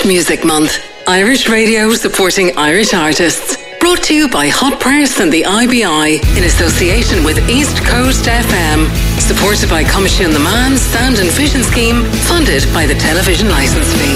Irish Music Month. Irish Radio supporting Irish artists. Brought to you by Hot Press and the IBI in association with East Coast FM. Supported by Comisión na Meán Sound and Vision Scheme, funded by the television licence fee.